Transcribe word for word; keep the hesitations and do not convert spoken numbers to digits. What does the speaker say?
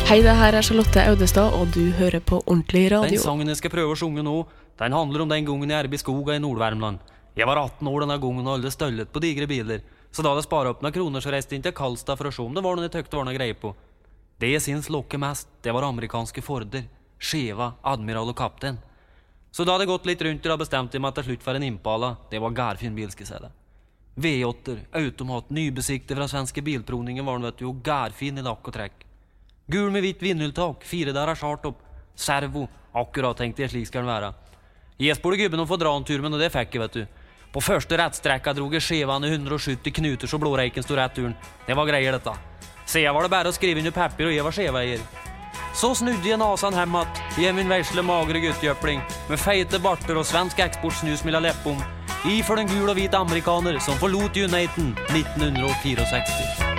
Hei, det her er Charlotte Audestad, og du hører på Ordentlig Radio. Den sangen jeg skal prøve å sjunge nå, den handler om den gangen jeg er i skoga i Nordvärmland. Jeg var atten år denne gangen og alle støllet på digre biler. Så da hadde jeg sparet opp noen kroner, så reiste jeg inn til Karlstad for å se om det var noe jeg tøkte var noe greie på. Det jeg syns lokke mest, det var amerikanske Forder, Cheva, Admiral og Kapten. Så da hadde jeg gått litt rundt og bestemte jeg meg til slutt for en Impala. Det var gærfin bil, skal jeg si det. V åtte, automat, nybesiktet fra Svenske Bilprovningen var den, vet du, og gærfin i lakk og trekk. Gul med hvitt vindhjultak, fire der er chartopp, servo, akkurat tenkte jeg slik skal den være. Jeg spurte gubben om å få dra en tur, men det fikk jeg, vet du. På første rettstrekka drog jeg Chevan i hundre og sytti knuter så blåreiken stod rett turen. Det var greier dette. Så jeg var det bare å skrive inn i papir, og jeg var Cheva-eier. Så snudde jeg nasan hemmat, i min versle magre guttjøpling, med feite barter og svensk eksportsnus mellom leppom, i for den gul og hvit amerikaner som forlot Uniten nitten sekstifire.